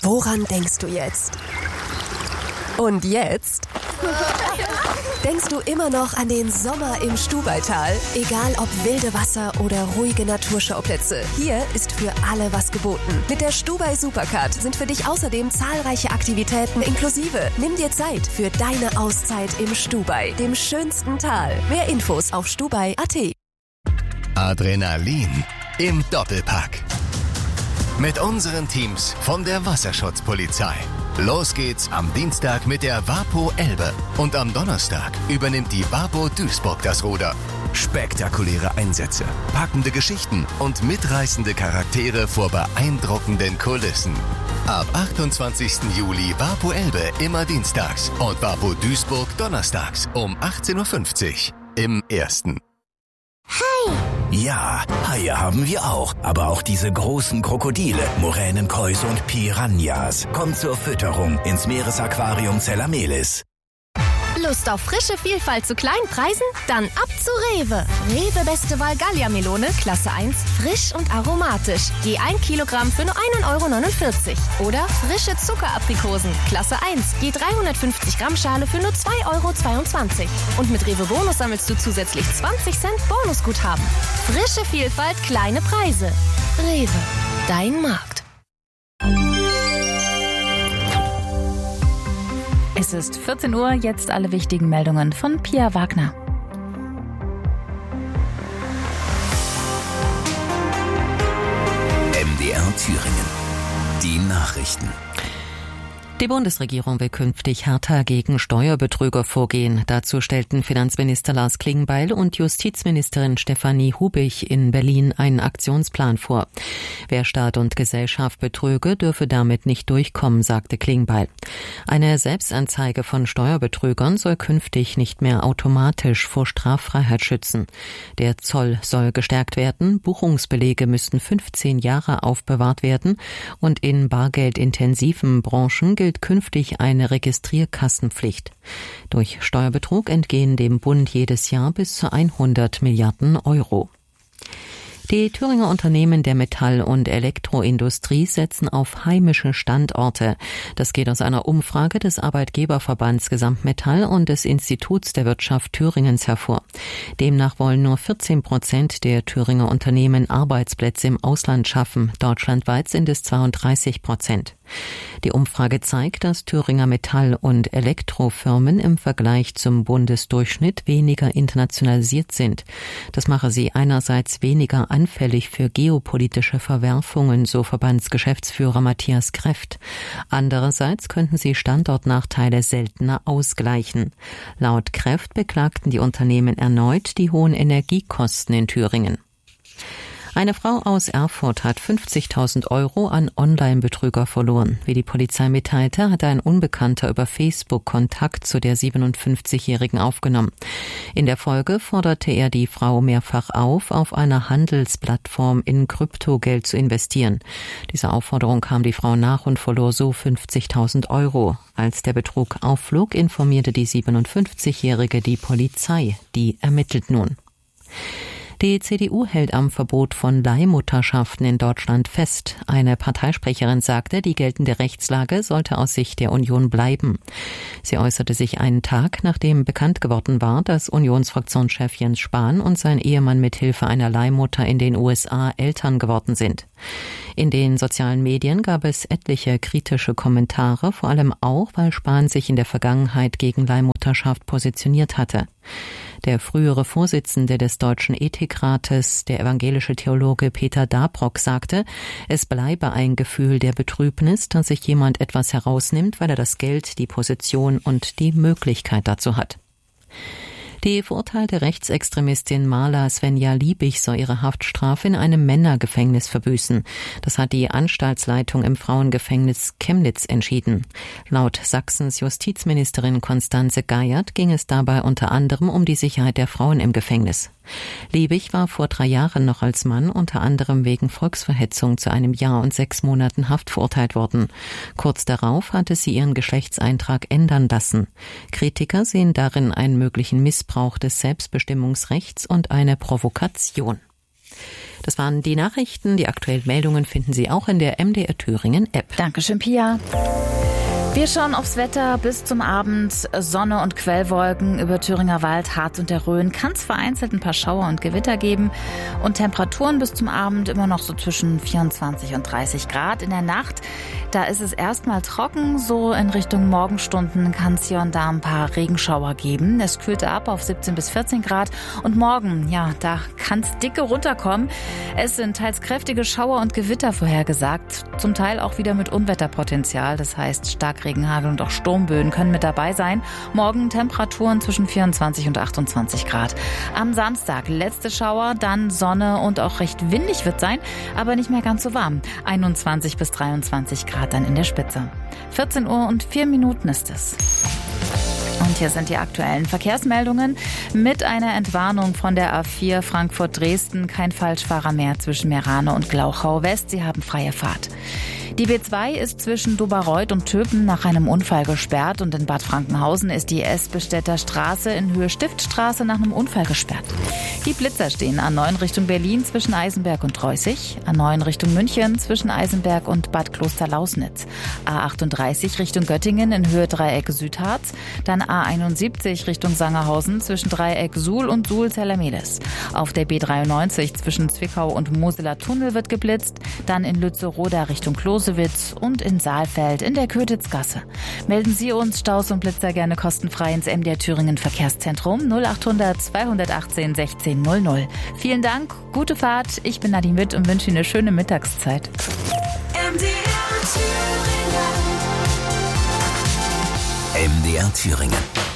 Woran denkst du jetzt? Und jetzt? Denkst du immer noch an den Sommer im Stubaital? Egal ob wilde Wasser oder ruhige Naturschauplätze, hier ist für alle was geboten. Mit der Stubai Supercard sind für dich außerdem zahlreiche Aktivitäten inklusive. Nimm dir Zeit für deine Auszeit im Stubai, dem schönsten Tal. Mehr Infos auf stubai.at. Adrenalin im Doppelpack. Mit unseren Teams von der Wasserschutzpolizei. Los geht's am Dienstag mit der WaPo Elbe und am Donnerstag übernimmt die WaPo Duisburg das Ruder. Spektakuläre Einsätze, packende Geschichten und mitreißende Charaktere vor beeindruckenden Kulissen. Ab 28. Juli WaPo Elbe immer dienstags und WaPo Duisburg donnerstags um 18.50 Uhr im Ersten. Hai! Ja, Haie haben wir auch. Aber auch diese großen Krokodile, Moränenkäuse und Piranhas. Kommt zur Fütterung ins Meeresaquarium Zellamelis. Lust auf frische Vielfalt zu kleinen Preisen? Dann ab zu Rewe. Rewe Beste Wahl Gallia-Melone, Klasse 1, frisch und aromatisch. Je 1 Kilogramm für nur 1,49 €. Oder frische Zuckeraprikosen, Klasse 1, je 350 Gramm Schale für nur 2,22 €. Und mit Rewe Bonus sammelst du zusätzlich 20 Cent Bonusguthaben. Frische Vielfalt, kleine Preise. Rewe, dein Markt. Es ist 14 Uhr, jetzt alle wichtigen Meldungen von Pia Wagner. MDR Thüringen. Die Nachrichten. Die Bundesregierung will künftig härter gegen Steuerbetrüger vorgehen. Dazu stellten Finanzminister Lars Klingbeil und Justizministerin Stefanie Hubich in Berlin einen Aktionsplan vor. Wer Staat und Gesellschaft betrüge, dürfe damit nicht durchkommen, sagte Klingbeil. Eine Selbstanzeige von Steuerbetrügern soll künftig nicht mehr automatisch vor Straffreiheit schützen. Der Zoll soll gestärkt werden, Buchungsbelege müssten 15 Jahre aufbewahrt werden und in bargeldintensiven Branchen gilt künftig eine Registrierkassenpflicht. Durch Steuerbetrug entgehen dem Bund jedes Jahr bis zu 100 Milliarden €. Die Thüringer Unternehmen der Metall- und Elektroindustrie setzen auf heimische Standorte. Das geht aus einer Umfrage des Arbeitgeberverbands Gesamtmetall und des Instituts der Wirtschaft Thüringens hervor. Demnach wollen nur 14% der Thüringer Unternehmen Arbeitsplätze im Ausland schaffen. Deutschlandweit sind es 32%. Die Umfrage zeigt, dass Thüringer Metall- und Elektrofirmen im Vergleich zum Bundesdurchschnitt weniger internationalisiert sind. Das mache sie einerseits weniger anfällig für geopolitische Verwerfungen, so Verbandsgeschäftsführer Matthias Kreft. Andererseits könnten sie Standortnachteile seltener ausgleichen. Laut Kreft beklagten die Unternehmen erneut die hohen Energiekosten in Thüringen. Eine Frau aus Erfurt hat 50.000 € an Online-Betrüger verloren. Wie die Polizei mitteilte, hatte ein Unbekannter über Facebook Kontakt zu der 57-Jährigen aufgenommen. In der Folge forderte er die Frau mehrfach auf einer Handelsplattform in Kryptogeld zu investieren. Dieser Aufforderung kam die Frau nach und verlor so 50.000 €. Als der Betrug aufflog, informierte die 57-Jährige die Polizei. Die ermittelt nun. Die CDU hält am Verbot von Leihmutterschaften in Deutschland fest. Eine Parteisprecherin sagte, die geltende Rechtslage sollte aus Sicht der Union bleiben. Sie äußerte sich einen Tag, nachdem bekannt geworden war, dass Unionsfraktionschef Jens Spahn und sein Ehemann mit Hilfe einer Leihmutter in den USA Eltern geworden sind. In den sozialen Medien gab es etliche kritische Kommentare, vor allem auch, weil Spahn sich in der Vergangenheit gegen Leihmutterschaft positioniert hatte. Der frühere Vorsitzende des Deutschen Ethikrates, der evangelische Theologe Peter Dabrock, sagte, es bleibe ein Gefühl der Betrübnis, dass sich jemand etwas herausnimmt, weil er das Geld, die Position und die Möglichkeit dazu hat. Die verurteilte Rechtsextremistin Marla Svenja Liebig soll ihre Haftstrafe in einem Männergefängnis verbüßen. Das hat die Anstaltsleitung im Frauengefängnis Chemnitz entschieden. Laut Sachsens Justizministerin Constanze Geiert ging es dabei unter anderem um die Sicherheit der Frauen im Gefängnis. Liebig war vor 3 Jahren noch als Mann unter anderem wegen Volksverhetzung zu 1 Jahr und 6 Monaten Haft verurteilt worden. Kurz darauf hatte sie ihren Geschlechtseintrag ändern lassen. Kritiker sehen darin einen möglichen Missbrauch des Selbstbestimmungsrechts und eine Provokation. Das waren die Nachrichten. Die aktuellen Meldungen finden Sie auch in der MDR Thüringen App. Dankeschön, Pia. Wir schauen aufs Wetter bis zum Abend. Sonne und Quellwolken über Thüringer Wald, Harz und der Rhön. Kann es vereinzelt ein paar Schauer und Gewitter geben. Und Temperaturen bis zum Abend immer noch so zwischen 24 und 30 Grad. In der Nacht, da ist es erstmal trocken. So in Richtung Morgenstunden kann es hier und da ein paar Regenschauer geben. Es kühlt ab auf 17 bis 14 Grad. Und morgen, ja, da kann es dicke runterkommen. Es sind teils kräftige Schauer und Gewitter vorhergesagt. Zum Teil auch wieder mit Unwetterpotenzial. Das heißt, Starkregen, Hagel und auch Sturmböen können mit dabei sein. Morgen Temperaturen zwischen 24 und 28 Grad. Am Samstag letzte Schauer, dann Sonne und auch recht windig wird sein, aber nicht mehr ganz so warm. 21 bis 23 Grad dann in der Spitze. 14 Uhr und 4 Minuten ist es. Und hier sind die aktuellen Verkehrsmeldungen. Mit einer Entwarnung von der A4 Frankfurt-Dresden. Kein Falschfahrer mehr zwischen Meerane und Glauchau West. Sie haben freie Fahrt. Die B2 ist zwischen Doberreuth und Töpen nach einem Unfall gesperrt und in Bad Frankenhausen ist die Esbestetter Straße in Höhe Stiftstraße nach einem Unfall gesperrt. Die Blitzer stehen A9 Richtung Berlin zwischen Eisenberg und Reußig, A9 Richtung München zwischen Eisenberg und Bad Klosterlausnitz, A38 Richtung Göttingen in Höhe Dreieck Südharz, dann A71 Richtung Sangerhausen zwischen Dreieck Suhl und Suhl-Zellermedes. Auf der B93 zwischen Zwickau und Moseler Tunnel wird geblitzt, dann in Lützeroda Richtung Klosewitz und in Saalfeld in der Kötitzgasse. Melden Sie uns Staus und Blitzer gerne kostenfrei ins MDR Thüringen Verkehrszentrum 0800 218 16 00. Vielen Dank, gute Fahrt. Ich bin Nadine Witt und wünsche Ihnen eine schöne Mittagszeit. MDR Thüringen.